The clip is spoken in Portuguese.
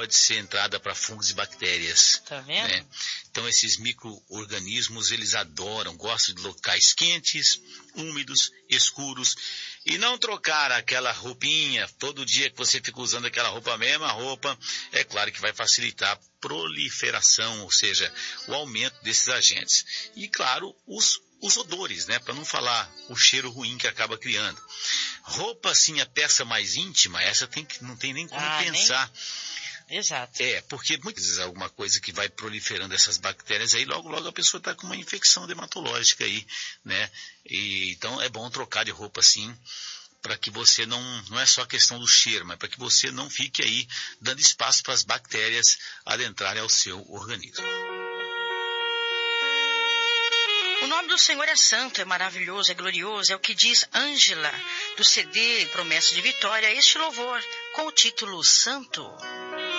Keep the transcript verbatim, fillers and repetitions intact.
pode ser entrada para fungos e bactérias. Tá vendo? Né? Então esses micro-organismos, eles adoram, gostam de locais quentes, úmidos, escuros, e não trocar aquela roupinha, todo dia que você fica usando aquela roupa, a mesma roupa, é claro que vai facilitar a proliferação, ou seja, o aumento desses agentes. E claro, os Os odores, né? Para não falar o cheiro ruim que acaba criando. Roupa, assim, a peça mais íntima, essa tem que, não tem nem como ah, pensar. Nem... Exato. É, porque muitas vezes alguma coisa que vai proliferando essas bactérias aí, logo, logo a pessoa está com uma infecção dermatológica aí, né? E, então é bom trocar de roupa assim, para que você não, não é só a questão do cheiro, mas para que você não fique aí dando espaço para as bactérias adentrarem ao seu organismo. O nome do Senhor é santo, é maravilhoso, é glorioso, é o que diz Ângela, do C D Promessa de Vitória, este louvor, com o título Santo.